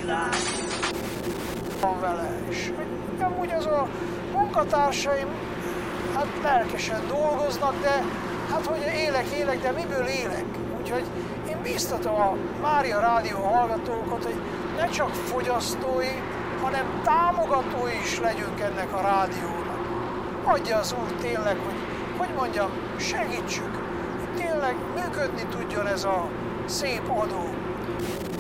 van vele, és amúgy az a munkatársaim hát lelkesen dolgoznak, de hát hogy élek, de miből élek? Úgyhogy én biztatom a Mária Rádió hallgatókat, hogy ne csak fogyasztói, hanem támogatói is legyünk ennek a rádiónak. Adja az Úr tényleg, hogy mondjam, segítsük, hogy tényleg működni tudjon ez a szép adó.